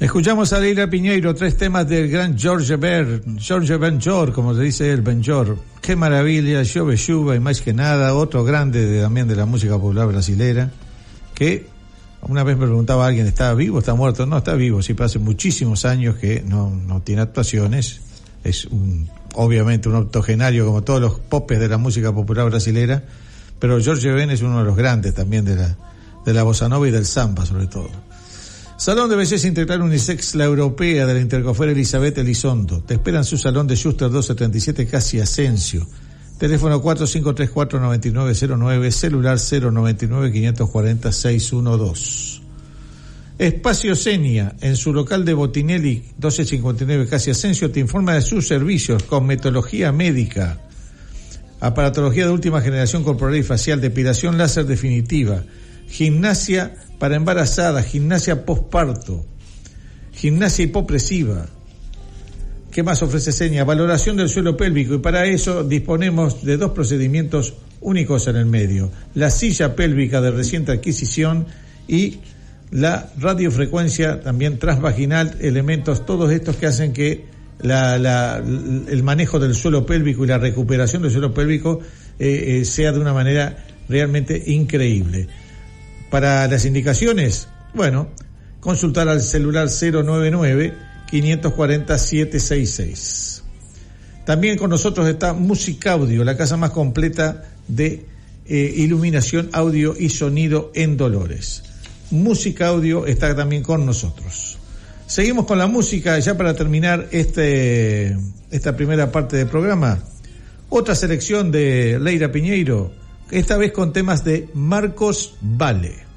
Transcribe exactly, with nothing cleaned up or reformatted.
Escuchamos a Leira Piñeiro, tres temas del gran George Ben, George Benjor, como se dice él, Benjor. Qué maravilla, Xove Xuva y más que nada, otro grande de, también de la música popular brasilera, que una vez me preguntaba a alguien, ¿está vivo, está muerto? No, está vivo, sí, hace muchísimos años que no, no tiene actuaciones, es un, obviamente un octogenario como todos los popes de la música popular brasilera, pero George Ben es uno de los grandes también de la, de la bossa nova y del samba sobre todo. Salón de Belleza Integral Unisex La Europea de la Intercofer Elizabeth Elizondo. Te espera en su salón de Schuster doscientos setenta y siete Casi Asensio. Teléfono cuatro cinco tres cuatro, nueve nueve cero nueve, celular cero noventa y nueve, quinientos cuarenta, seiscientos doce. Espacio Senia, en su local de Botinelli doscientos cincuenta y nueve Casi Asensio, te informa de sus servicios: cosmetología médica, aparatología de última generación corporal y facial, depilación láser definitiva, gimnasia para embarazadas, gimnasia posparto, gimnasia hipopresiva. ¿Qué más ofrece Senia? Valoración del suelo pélvico, y para eso disponemos de dos procedimientos únicos en el medio: la silla pélvica de reciente adquisición y la radiofrecuencia también transvaginal, elementos todos estos que hacen que la, la, el manejo del suelo pélvico y la recuperación del suelo pélvico eh, eh, sea de una manera realmente increíble. Para las indicaciones, bueno, consultar al celular cero noventa y nueve, quinientos cuarenta, setecientos sesenta y seis. También con nosotros está Musicaudio, la casa más completa de eh, iluminación, audio y sonido en Dolores. Musicaudio está también con nosotros. Seguimos con la música, ya para terminar este esta primera parte del programa. Otra selección de Leira Piñeiro, esta vez con temas de Marcos Valle.